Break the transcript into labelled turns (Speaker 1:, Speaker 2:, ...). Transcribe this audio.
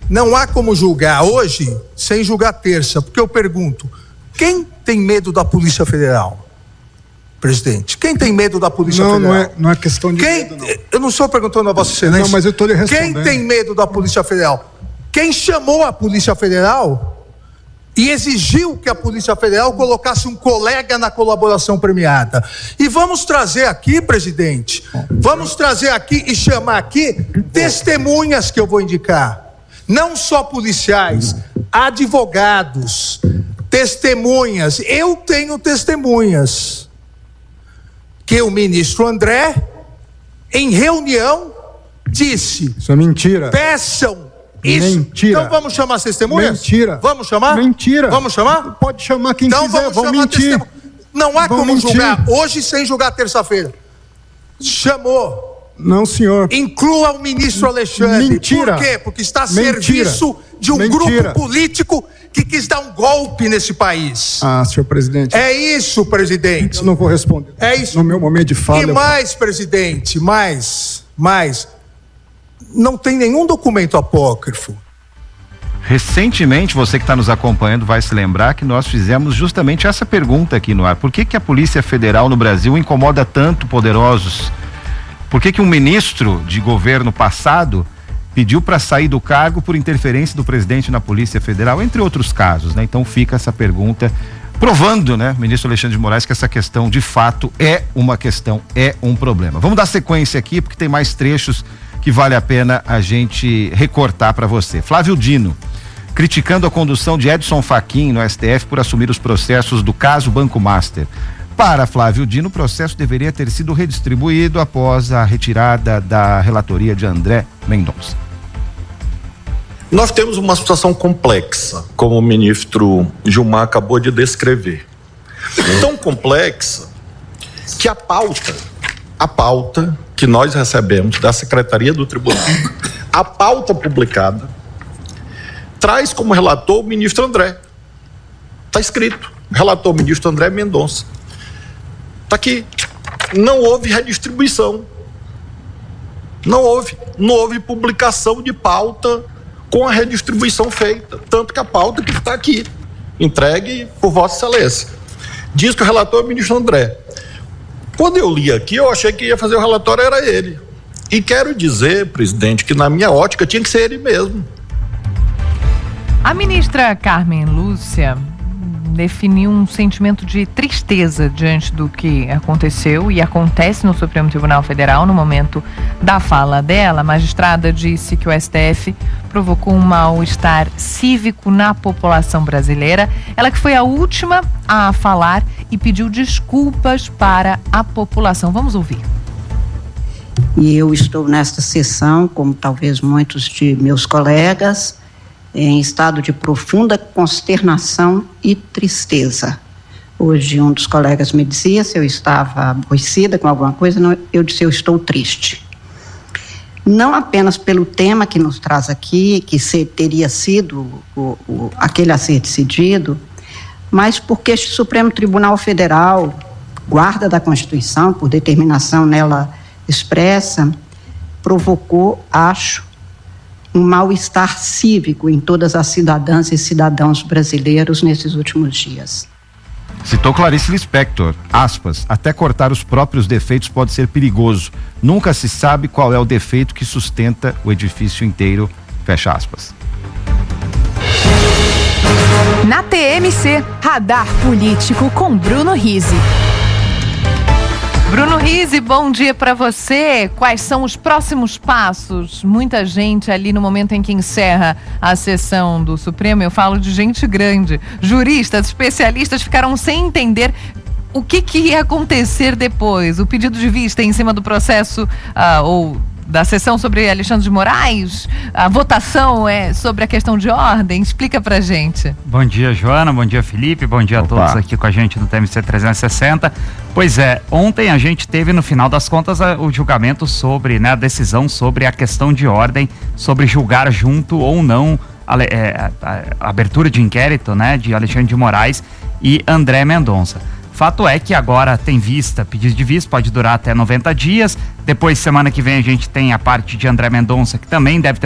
Speaker 1: não há como julgar hoje sem julgar terça, porque eu pergunto, quem tem medo da Polícia Federal? Presidente, quem tem medo da Polícia Federal?
Speaker 2: Não é questão de medo, não.
Speaker 1: Eu não estou perguntando a Vossa Excelência.
Speaker 2: Não, mas eu estou lhe respondendo.
Speaker 1: Quem tem medo da Polícia Federal? Quem chamou a Polícia Federal e exigiu que a Polícia Federal colocasse um colega na colaboração premiada. E vamos trazer aqui, presidente, vamos trazer aqui e chamar aqui testemunhas que eu vou indicar. Não só policiais, advogados, testemunhas. Eu tenho testemunhas. Que o ministro André, em reunião, disse...
Speaker 2: Isso é mentira.
Speaker 1: Peçam isso.
Speaker 2: Mentira.
Speaker 1: Então vamos chamar as testemunhas?
Speaker 2: Mentira.
Speaker 1: Vamos chamar?
Speaker 2: Mentira.
Speaker 1: Vamos chamar?
Speaker 2: Pode chamar quem
Speaker 1: então
Speaker 2: quiser, vão mentir.
Speaker 1: Não há
Speaker 2: vão
Speaker 1: como
Speaker 2: mentir.
Speaker 1: julgar hoje sem julgar terça-feira. Chamou.
Speaker 2: Não, senhor.
Speaker 1: Inclua o ministro Alexandre.
Speaker 2: Mentira.
Speaker 1: Por quê? Porque está a serviço de um grupo político que quis dar um golpe nesse país.
Speaker 2: Ah, senhor presidente.
Speaker 1: É isso, presidente.
Speaker 2: Eu não vou responder.
Speaker 1: É isso.
Speaker 2: No meu momento de fala.
Speaker 1: E mais, presidente, mais. Não tem nenhum documento apócrifo.
Speaker 3: Recentemente, você que está nos acompanhando vai se lembrar que nós fizemos justamente essa pergunta aqui no ar. Por que a Polícia Federal no Brasil incomoda tanto poderosos? Por que um ministro de governo passado pediu para sair do cargo por interferência do presidente na Polícia Federal, entre outros casos, né? Então fica essa pergunta, provando, né, ministro Alexandre de Moraes, que essa questão de fato é uma questão, é um problema. Vamos dar sequência aqui, porque tem mais trechos que vale a pena a gente recortar para você. Flávio Dino, criticando a condução de Edson Fachin no STF por assumir os processos do caso Banco Master. Para Flávio Dino, o processo deveria ter sido redistribuído após a retirada da relatoria de André Mendonça.
Speaker 4: Nós temos uma situação complexa, como o ministro Gilmar acabou de descrever. Tão complexa que a pauta que nós recebemos da Secretaria do Tribunal, a pauta publicada, traz como relator o ministro André. Está escrito, relator o ministro André Mendonça. Está aqui. Não houve redistribuição. Não houve publicação de pauta com a redistribuição feita. Tanto que a pauta que está aqui, entregue por Vossa Excelência. Diz que o relator é o ministro André. Quando eu li aqui, eu achei que ia fazer o relatório, era ele. E quero dizer, presidente, que na minha ótica tinha que ser ele mesmo.
Speaker 5: A ministra Carmen Lúcia definiu um sentimento de tristeza diante do que aconteceu e acontece no Supremo Tribunal Federal. No momento da fala dela, a magistrada disse que o STF provocou um mal-estar cívico na população brasileira. Ela que foi a última a falar e pediu desculpas para a população. Vamos ouvir.
Speaker 6: E eu estou nesta sessão, como talvez muitos de meus colegas, em estado de profunda consternação e tristeza. Hoje um dos colegas me dizia se eu estava aborrecida com alguma coisa, eu disse eu estou triste. Não apenas pelo tema que nos traz aqui, que teria sido aquele a ser decidido, mas porque este Supremo Tribunal Federal, guarda da Constituição, por determinação nela expressa, provocou, acho, um mal-estar cívico em todas as cidadãs e cidadãos brasileiros nesses últimos dias.
Speaker 3: Citou Clarice Lispector, aspas, até cortar os próprios defeitos pode ser perigoso. Nunca se sabe qual é o defeito que sustenta o edifício inteiro, fecha aspas.
Speaker 7: Na TMC, Radar Político com Bruno Rizzi.
Speaker 5: Bruno Rizzi, bom dia para você. Quais são os próximos passos? Muita gente ali no momento em que encerra a sessão do Supremo, eu falo de gente grande, juristas, especialistas ficaram sem entender o que ia acontecer depois. O pedido de vista em cima do processo ou da sessão sobre Alexandre de Moraes, a votação é sobre a questão de ordem. Explica pra gente.
Speaker 8: Bom dia, Joana, bom dia, Felipe, bom dia a todos aqui com a gente no TMC 360. Pois é, ontem a gente teve no final das contas o julgamento sobre, né, a decisão sobre a questão de ordem, sobre julgar junto ou não a abertura de inquérito, né, de Alexandre de Moraes e André Mendonça. Fato é que agora tem vista, pedido de vista, pode durar até 90 dias. Depois, semana que vem, a gente tem a parte de André Mendonça, que também deve ter